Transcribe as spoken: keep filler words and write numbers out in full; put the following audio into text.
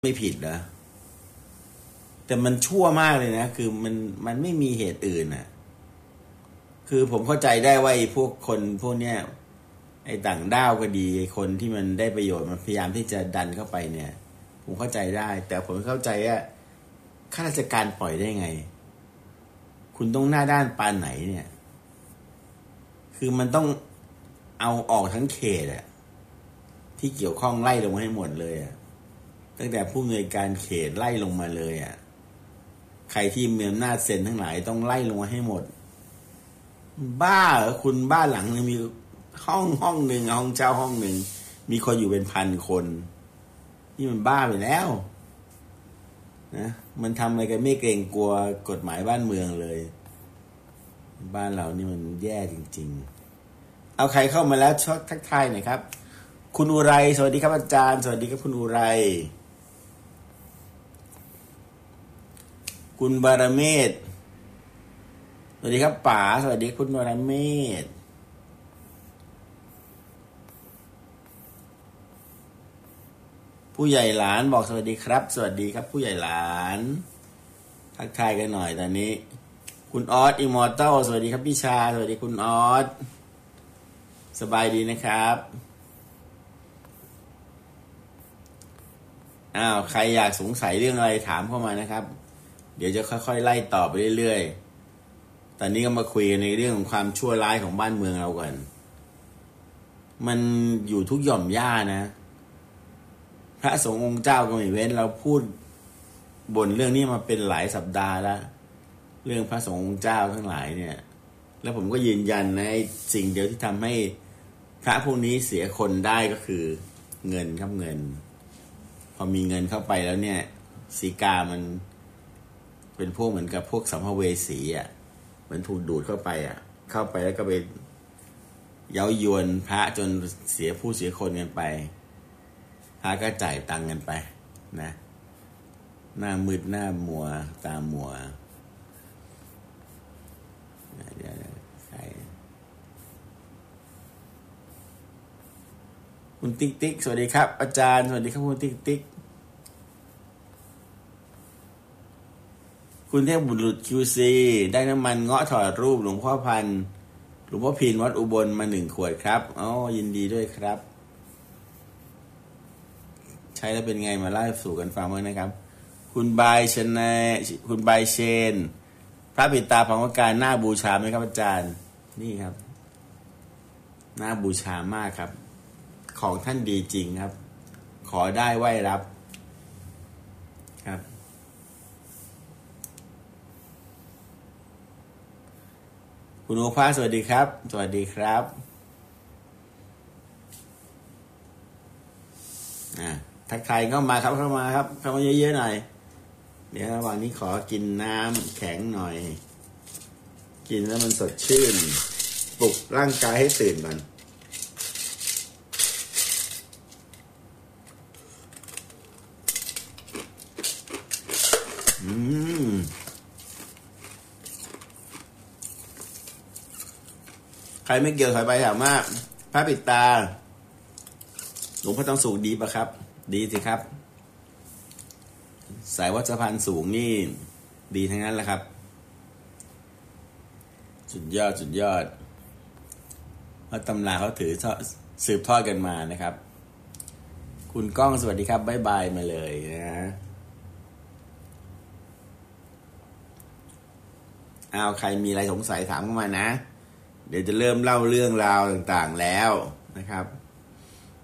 ไม่ผิดเหรอแต่มันชั่วมากเลยนะคือมันมันไม่มีเหตุอื่นอ่ะคือผมเข้าใจได้ว่าไอ้พวกคนพวกเนี้ยไอ้ต่างด้าวก็ดีไอ้คนที่มันได้ประโยชน์มันพยายามที่จะดันเข้าไปเนี่ยผมเข้าใจได้แต่ผมเข้าใจว่าข้าราชการปล่อยได้ไงคุณต้องหน้าด้านปานไหนเนี่ยคือมันต้องเอาออกทั้งเขตอะที่เกี่ยวข้องไล่ลงมาให้หมดเลยอะตั้งแต่ผู้อำนวยการเขตไล่ลงมาเลยอ่ะใครที่มีอำนาจเซ็นทั้งหลายต้องไล่ลงมาให้หมดบ้าเหรอคุณบ้านหลังนึงมีห้องห้องหนึ่งห้องเช่าห้องหนึ่งมีคนอยู่เป็นพันคนนี่มันบ้าไปแล้วนะมันทำอะไรกันไม่เกรงกลัวกฎหมายบ้านเมืองเลยบ้านเรานี่มันแย่จริงๆเอาใครเข้ามาแล้วชอบทักทายหน่อยครับคุณอุไรสวัสดีครับอาจารย์สวัสดีครับคุณอุไรคุณบารเมศสวัสดีครับป๋าสวัสดีคุณบารเมศผู้ใหญ่หลานบอกสวัสดีครับสวัสดีครับผู้ใหญ่หลานทักทายกันหน่อยตอนนี้คุณออสอิมมอร์ทัลสวัสดีครับพี่ชาสวัสดีคุณออสสบายดีนะครับอ้าวใครอยากสงสัยเรื่องอะไรถามเข้ามานะครับเดี๋ยวจะค่อยๆไล่ตอบไปเรื่อยๆตอนนี้ก็มาคุยในเรื่องของความชั่วร้ายของบ้านเมืองเราก่อนมันอยู่ทุกหย่อมย่านะพระสงฆ์องค์เจ้าก็ไม่เว้นเราพูดบ่นเรื่องนี้มาเป็นหลายสัปดาห์แล้วเรื่องพระสงฆ์องค์เจ้าทั้งหลายเนี่ยแล้วผมก็ยืนยันในสิ่งเดียวที่ทำให้พระพวกนี้เสียคนได้ก็คือเงินครับเงินพอมีเงินเข้าไปแล้วเนี่ยสีกามันเป็นพวกเหมือนกับพวกสัมภเวสีอ่ะมันถูกดูดเข้าไปอ่ะเข้าไปแล้วก็ไปเย้ายวนพระจนเสียผู้เสียคนกันไปพระก็จ่ายตังค์กันไปนะหน้ามืดหน้ามัวตามัวเดี๋ยวใครคุณติ๊กติ๊กสวัสดีครับอาจารย์สวัสดีครับคุณติ๊กติ๊กคุณเทพบุรุษ คิว ซี ได้น้ำมันเงาะถอดรูปหลวงพ่อพันธุ์หลวงพ่อพินวัดอุบลมาหนึ่งขวดครับอ๋อยินดีด้วยครับใช้แล้วเป็นไงมาเล่าสู่กันฟังบ้างนะครับคุณบายชนคุณบายเชนพระปิดตาพังวการหน้าบูชาไหมครับอาจารย์นี่ครับหน้าบูชามากครับของท่านดีจริงครับขอได้ไหว้รับครับคุณโอภาสสวัสดีครับสวัสดีครับอ่าทักทายเข้ามาครับเข้ามาครับเข้ามาเยอะๆหน่อยเดี๋ยวระหว่างนี้ขอกินน้ำแข็งหน่อยกินแล้วมันสดชื่นปลุกร่างกายให้ตื่นก่อนอืมใครไม่เกี่ยวถอยไปถามว่าพระปิดตาหลวงพ่อต้องสูงดีปะครับดีสิครับสายวัดสะพานสูงนี่ดีทั้งนั้นแหละครับสุดยอดสุดยอดเพราะตำราเขาถือสืบทอดกันมานะครับคุณก้องสวัสดีครับบ๊ายบายมาเลยนะเอาใครมีอะไรสงสัยถามเข้ามานะเดี๋ยวจะเริ่มเล่าเรื่องราวต่างๆแล้วนะครับ